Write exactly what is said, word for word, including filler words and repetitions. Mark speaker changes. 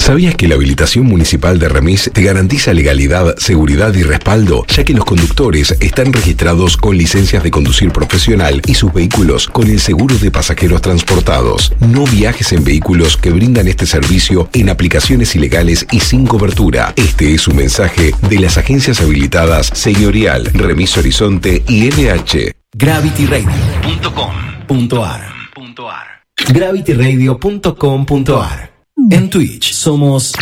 Speaker 1: ¿Sabías que la habilitación municipal de Remis te garantiza legalidad, seguridad y respaldo, ya que los conductores están registrados con licencias de conducir profesional y sus vehículos con el seguro de pasajeros transportados? No viajes en vehículos que brindan este servicio en aplicaciones ilegales y sin cobertura. Este es un mensaje de las agencias habilitadas Señorial, Remis Horizonte y N H.
Speaker 2: gravity radio punto com punto a r gravity radio punto com punto a r. En Twitch somos